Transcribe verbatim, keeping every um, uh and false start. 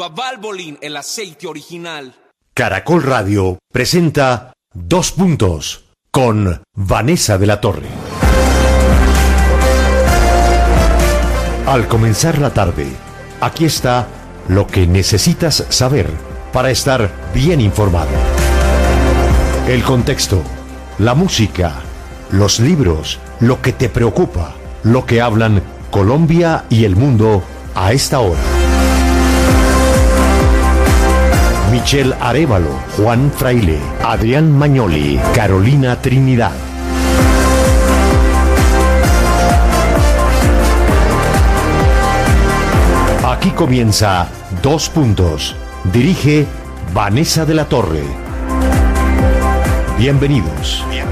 Valvoline, el aceite original. Caracol Radio presenta Dos Puntos con Vanessa de la Torre. Al comenzar la tarde, aquí está lo que necesitas saber para estar bien informado. El contexto, la música, los libros, lo que te preocupa, lo que hablan Colombia y el mundo a esta hora. Michelle Arévalo, Juan Fraile, Adrián Magnoli, Carolina Trinidad. Aquí comienza Dos Puntos. Dirige Vanessa de la Torre. Bienvenidos. Bienvenidos.